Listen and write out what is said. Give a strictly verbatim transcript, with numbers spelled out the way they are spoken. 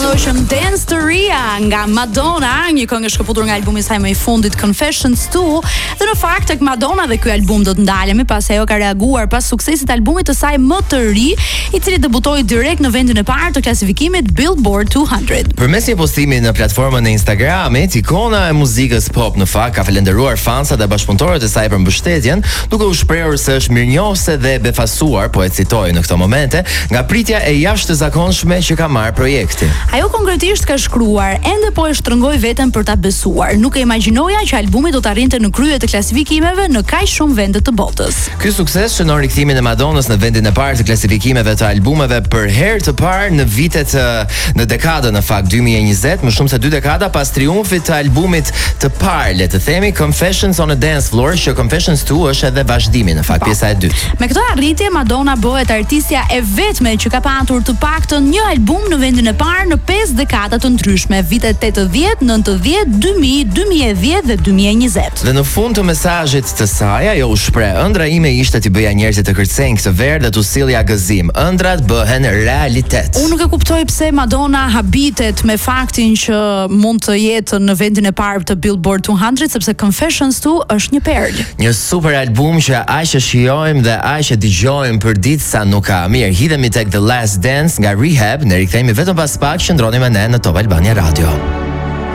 është Dance to Ria nga Madonna, një këngë e shkëputur nga albumi i saj më i fundit Confessions two, dhe në fakt tek Madonna dhe ky album do të ndalemi pasi ajo ka reaguar pas suksesit të albumit të saj më të ri, i cili debutoi direkt në vendin e parë të klasifikimit Billboard two hundred. Përmes një postimi në platformën e Instagramit, ikona e muzikës pop në fakt ka falendëruar fansat dhe bashkëpunëtorët e saj për mbështetjen, duke u shprehur se është mirënjohëse dhe befasuar, po e citoj në këto momente, nga pritja e jashtëzakonshme që ka marrë projekti. Ajo konkretisht ka shkruar, ende po e shtrëngoj veten për ta besuar. Nuk e imagjinoja që albumi do të arrinte në krye të klasifikimeve në kaq shumë vende të botës. Ky sukses shënon rikthimin e Madonës në vendin e parë të klasifikimeve të albumeve për herë të parë në vitet në dekadën në fakt dy mijë e njëzet, më shumë se dy dekada pas triumfit të albumit të parë, le të themi Confessions on a Dance Floor, që Confessions two është edhe vazhdimi në fakt pjesa e dytë. Me këtë arritje Madonna bëhet artistja e vetme që ka patur të paktën një album në vendin e parë në pesë dekada të ndryshme, vitet tetëdhjetë, nëntëdhjetë, dy mijë, dy mijë e dhjetë dhe dy mijë e njëzet. Dhe në fund të mesazhit të saj, ajo u shpreh: ëndra ime ishte t'i bëja njerëzit të kërcejnë këtë verë dhe t'u sillja gëzim. Ëndrat bëhen realitet. Unë nuk e kuptoj pse Madonna habitet me faktin që mund të jetë në vendin e parë të Billboard two hundred, sepse Confessions two është një perlë. Një super album që aq e shijojmë dhe aq e dëgjojmë për ditë sa nuk ka. Mirë, hidhemi tek The Last Dance nga Rehab, ne rikthehemi vetëm pas pak, qëndroni me ne në Top Albania Radio.